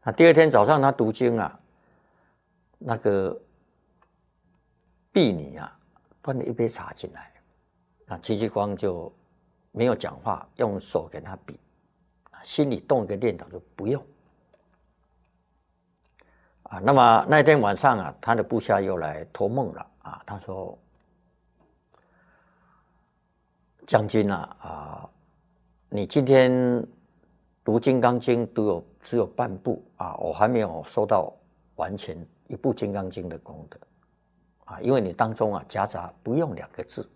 第二天早上他读经啊，那个婢女啊端了一杯茶进来，那戚继光就没有讲话，用手给他比，心里动一个念头，说不用。那么那天晚上啊，他的部下又来托梦了啊，他说：“将军啊，你今天读《金刚经》只有半部啊，我还没有收到完全一部《金刚经》的功德啊，因为你当中啊夹杂不用2个字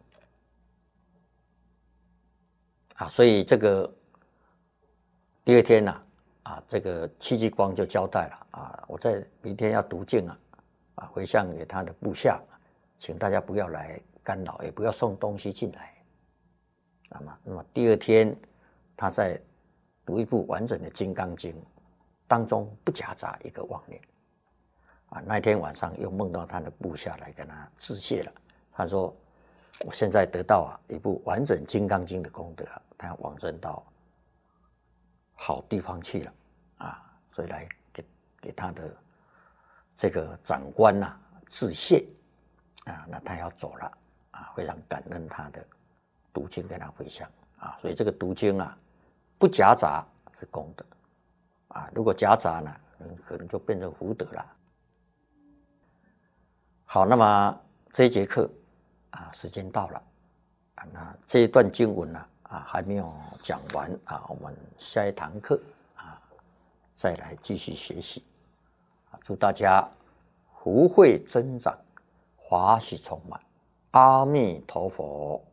啊，所以这个第二天这个戚继光就交代了啊，我在明天要读经啊，回向给他的部下，请大家不要来干扰，也不要送东西进来。那么第二天，他在读一部完整的《金刚经》，当中不夹杂一个妄念那天晚上又梦到他的部下来跟他致谢了，他说：“我现在得到一部完整《金刚经》的功德他要往生到好地方去了所以来给他的这个长官致谢那他要走了非常感恩他的读经跟他回向所以这个读经不夹杂是功德如果夹杂呢，可能就变成福德了。好，那么这一节课时间到了那这一段经文还没有讲完我们下一堂课再来继续学习祝大家福慧增长，法喜充满，阿弥陀佛。